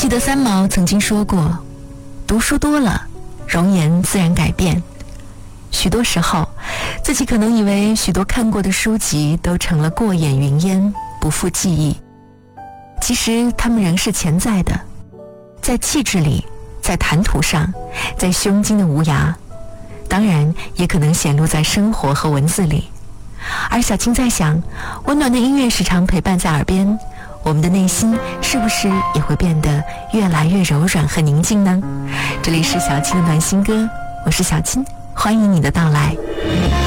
记得三毛曾经说过，读书多了，容颜自然改变。许多时候，自己可能以为许多看过的书籍都成了过眼云烟，不复记忆。其实它们仍是潜在的，在气质里，在谈吐上，在胸襟的无涯，当然也可能显露在生活和文字里。而小青在想，温暖的音乐时常陪伴在耳边，我们的内心是不是也会变得越来越柔软和宁静呢？这里是小青的暖心歌，我是小青，欢迎你的到来。